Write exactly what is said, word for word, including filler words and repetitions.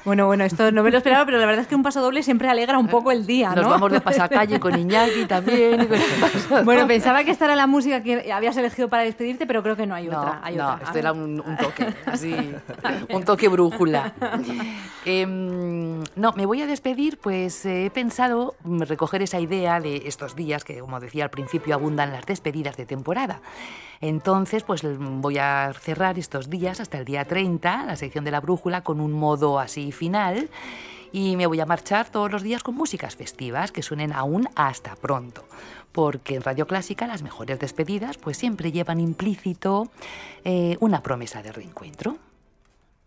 Bueno, bueno, esto no me lo esperaba, pero la verdad es que un paso doble siempre alegra un poco el día, ¿no? Nos vamos de pasacalle con Iñaki también. Y con el bueno, pensaba que esta era la música que habías elegido para despedirte, pero creo que no hay no, otra. Hay no, otra. esto era un, un toque, así, un toque brújula. Eh, no, me voy a despedir, pues eh, he pensado recoger esa idea de estos días que, como decía al principio, abundan las despedidas de temporada. Entonces, pues voy a cerrar estos días hasta el día treinta, la sección de la brújula, con un modo así final, y me voy a marchar todos los días con músicas festivas que suenen aún hasta pronto, porque en Radio Clásica las mejores despedidas pues siempre llevan implícito eh, una promesa de reencuentro.